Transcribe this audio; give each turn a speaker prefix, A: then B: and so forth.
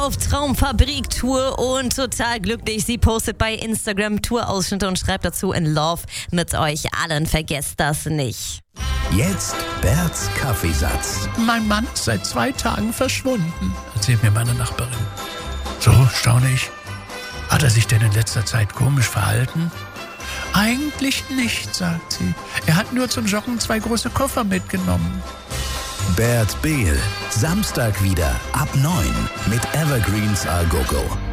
A: auf Traumfabrik-Tour und total glücklich. Sie postet bei Instagram Tourausschnitte und schreibt dazu in Love mit euch allen. Vergesst das nicht.
B: Jetzt Berts Kaffeesatz.
C: Mein Mann ist seit 2 Tagen verschwunden, erzählt mir meine Nachbarin. So, staune ich. Hat er sich denn in letzter Zeit komisch verhalten? Eigentlich nicht, sagt sie. Er hat nur zum Joggen 2 große Koffer mitgenommen.
B: Bert Behl, Samstag wieder ab 9 mit Evergreens A Go Go.